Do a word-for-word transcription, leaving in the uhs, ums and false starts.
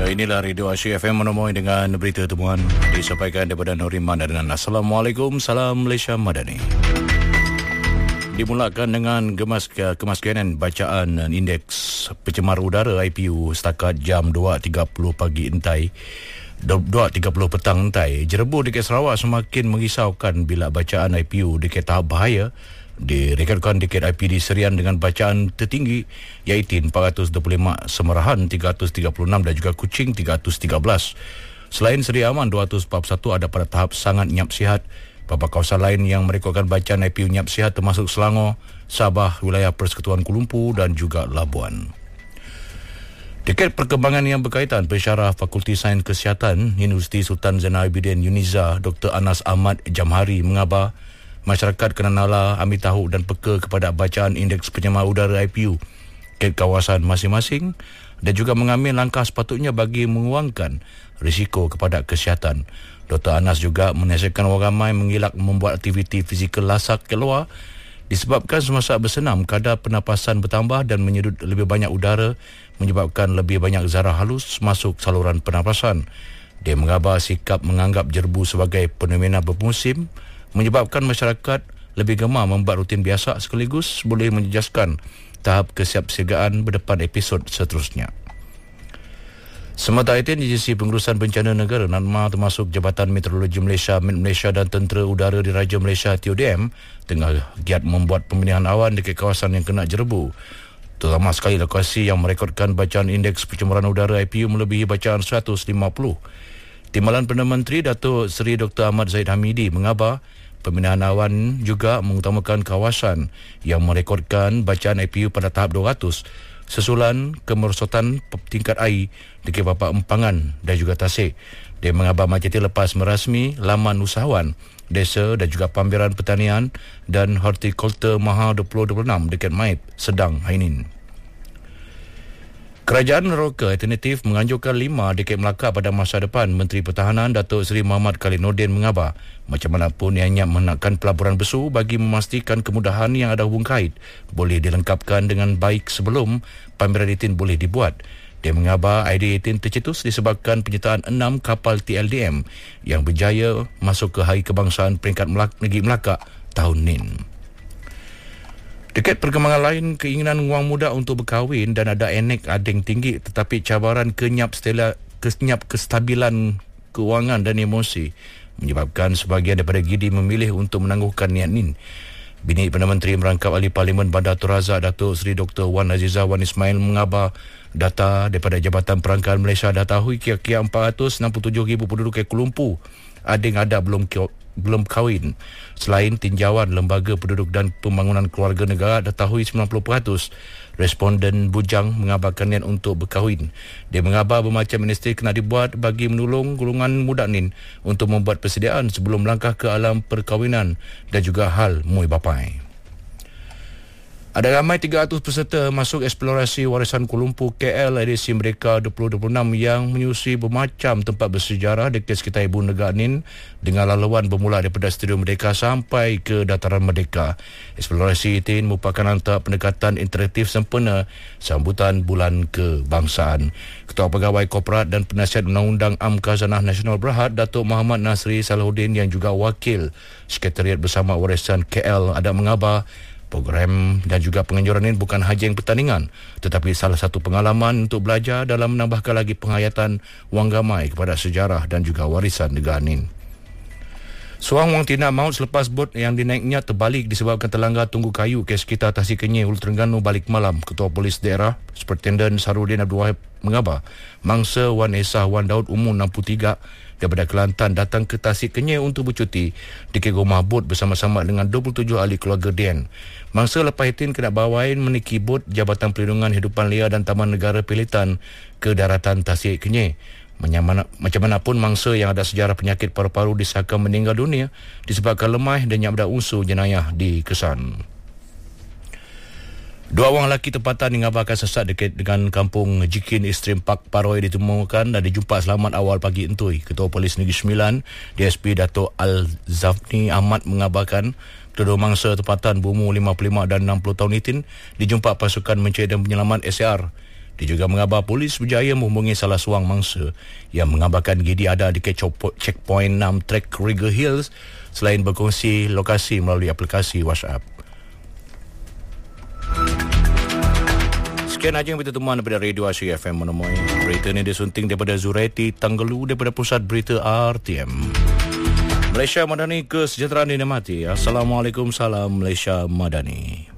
Ya, inilah Radio Asyik F M menemui dengan berita temuan disampaikan daripada Nuriman dan Assalamualaikum, salam Malaysia Madani. Dimulakan dengan gemas kemaskinan bacaan indeks pencemar udara I P U setakat jam dua tiga puluh pagi entai dua tiga puluh petang entai. Jerebu dekat Sarawak semakin mengisaukan bila bacaan I P U dekat tahap bahaya. Direkodkan dekat I P D Serian dengan bacaan tertinggi iaitu empat ratus dua puluh lima, Semerahan tiga ratus tiga puluh enam dan juga Kuching tiga ratus tiga belas. Selain Sedia Aman dua ratus empat puluh satu ada pada tahap sangat nyap sihat. Beberapa kawasan lain yang merekodkan bacaan I P U nyap sihat termasuk Selangor, Sabah, wilayah Persekutuan Kuala Lumpur dan juga Labuan. Dekat perkembangan yang berkaitan, Pensyarah Fakulti Sains Kesihatan Universiti Sultan Zainal Abidin Uniza Doktor Anas Ahmad Jamhari mengabar masyarakat kena nala, ambil tahu dan peka kepada bacaan indeks pencemar udara I P U ke kawasan masing-masing dan juga mengambil langkah sepatutnya bagi mengurangkan risiko kepada kesihatan. Doktor Anas juga menasihatkan orang ramai mengelak membuat aktiviti fizikal lasak keluar disebabkan semasa bersenam kadar pernafasan bertambah dan menyedut lebih banyak udara menyebabkan lebih banyak zarah halus masuk saluran pernafasan. Dia mengabar sikap menganggap jerebu sebagai fenomena bermusim menyebabkan masyarakat lebih gemar membuat rutin biasa sekaligus boleh menjejaskan tahap kesiapsiagaan berdepan episod seterusnya. Sementara itu, Agensi Pengurusan Bencana Negara NADMA termasuk Jabatan Meteorologi Malaysia, Met Malaysia dan Tentera Udara Diraja Malaysia T O D M tengah giat membuat pemilihan awan dekat kawasan yang kena jerebu. Terutama sekali lokasi yang merekodkan bacaan indeks pencemaran udara I P U melebihi bacaan seratus lima puluh. Timbalan Perdana Menteri Datuk Seri Doktor Ahmad Zahid Hamidi mengabar pembinaan awan juga mengutamakan kawasan yang merekodkan bacaan I P U pada tahap dua ratus sesulan kemerosotan tingkat air di beberapa empangan dan juga tasik. Dia mengabar majlis lepas merasmi laman usahawan, desa dan juga pameran pertanian dan hortikultur Maha dua ribu dua puluh enam dekat Maib, Sedang, Hainin. Kerajaan Neroka Alternatif menganjurkan lima dekat Melaka pada masa depan. Menteri Pertahanan Datuk Seri Muhammad Khalid Nordin mengabar macam mana pun ianya menakkan pelaburan besu bagi memastikan kemudahan yang ada hubung kait boleh dilengkapkan dengan baik sebelum pameran delapan belas boleh dibuat. Dia mengabar idea delapan belas tercetus disebabkan penyertaan enam kapal T L D M yang berjaya masuk ke Hari Kebangsaan peringkat Melaka, Negeri Melaka tahun ini. Dekat perkembangan lain, keinginan wang muda untuk berkahwin dan ada enek ading tinggi tetapi cabaran kenyap stela, kenyap kestabilan kewangan dan emosi menyebabkan sebahagian daripada gidi memilih untuk menangguhkan niat ini. Bini Perdana Menteri merangkap ahli Parlimen Bandar Tun Razak Datuk Seri Doktor Wan Azizah Wan Ismail mengabar data daripada Jabatan Perangkaan Malaysia datahui kira-kira empat ratus enam puluh tujuh ribu penduduk Kuala Lumpur ading ada belum belum kahwin. Selain tinjauan Lembaga Penduduk dan Pembangunan Keluarga Negara datahui sembilan puluh peratus responden bujang mengabarkan niat untuk berkahwin. Dia mengabar bermacam ministri kena dibuat bagi menolong golongan muda ni untuk membuat persediaan sebelum melangkah ke alam perkahwinan dan juga hal muai bapai. Ada ramai tiga ratus peserta masuk eksplorasi warisan Kuala Lumpur K L edisi Merdeka dua ribu dua puluh enam yang menyusui bermacam tempat bersejarah dekat sekitar Ibu Negara Nin dengan laluan bermula daripada Stadium Merdeka sampai ke Dataran Merdeka. Eksplorasi itu merupakan antara pendekatan interaktif sempurna sambutan Bulan Kebangsaan. Ketua Pegawai Korporat dan Penasihat Undang-Undang Am Khazanah Nasional Berhad Datuk Muhammad Nasri Salahuddin yang juga Wakil Sekretariat Bersama Warisan K L ada mengabar program dan juga penganjuran ini bukan hajang pertandingan tetapi salah satu pengalaman untuk belajar dalam menambahkan lagi penghayatan wang gamai kepada sejarah dan juga warisan negara ini. Seorang wang tina maut selepas bot yang dinaiknya terbalik disebabkan terlanggar tunggu kayu ke sekitar Tasik Kenyir, Hulu Terengganu balik malam. Ketua Polis Daerah Superintendent Sarudin Abdul Wahab mengabar mangsa Wan Esah Wan Daud umur enam puluh tiga daripada Kelantan datang ke Tasik Kenyir untuk bercuti di rumah bot bersama-sama dengan dua puluh tujuh ahli keluarga Dian. Mangsa lepas itu kena bawain meniki bot Jabatan Perlindungan Hidupan Liar dan Taman Negara Pilitan ke daratan Tasik Kenyir. Macam mana pun mangsa yang ada sejarah penyakit paru-paru disahkan meninggal dunia disebabkan lemah dan yang ada unsur jenayah dikesan. Dua orang lelaki tempatan mengabarkan sesat dekat dengan kampung Jikin Extreme Park Paroi ditemukan dan dijumpa selamat awal pagi entui. Ketua Polis Negeri Sembilan D S P Dato' Al-Zafni Ahmad mengabarkan kedua mangsa tempatan berumur lima puluh lima dan enam puluh tahun itu dijumpa pasukan mencari dan penyelamat S A R Dia juga mengabar polis berjaya menghubungi salah seorang mangsa yang mengabarkan Gidi ada di checkpoint enam Trek Rigger Hills selain berkongsi lokasi melalui aplikasi WhatsApp. Sekian aja yang kita temuan daripada Radio Asyik F M menemui. Berita ini disunting daripada Zuraiti Tanggelu daripada Pusat Berita R T M. Malaysia Madani, kesejahteraan dinikmati. Assalamualaikum, salam Malaysia Madani.